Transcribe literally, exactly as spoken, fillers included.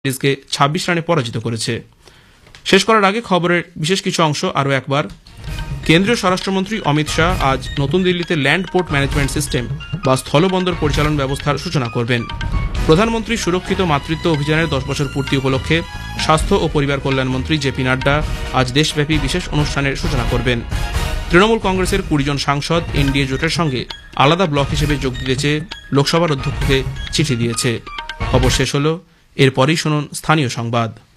ইন্ডিজকে ছাব্বিশ রানে পরাজিত করেছে। শেষ করার আগে খবরের বিশেষ কিছু অংশ আরও একবার। কেন্দ্রীয় স্বরাষ্ট্রমন্ত্রী অমিত শাহ আজ নতুন দিল্লিতে ল্যান্ড পোর্ট ম্যানেজমেন্ট সিস্টেম বা স্থলবন্দর পরিচালন ব্যবস্থার সূচনা করবেন। প্রধানমন্ত্রী সুরক্ষিত মাতৃত্ব অভিযানের দশ বছর পূর্তি উপলক্ষে স্বাস্থ্য ও পরিবার কল্যাণমন্ত্রী জেপি নাড্ডা আজ দেশব্যাপী বিশেষ অনুষ্ঠানের সূচনা করবেন। তৃণমূল কংগ্রেসের কুড়ি জন সাংসদ এনডিএ জোটের সঙ্গে আলাদা ব্লক হিসেবে যোগ দিতে চেয়ে লোকসভার অধ্যক্ষকে চিঠি দিয়েছে। খবর শেষ হল, এরপরেই শুনুন স্থানীয় সংবাদ।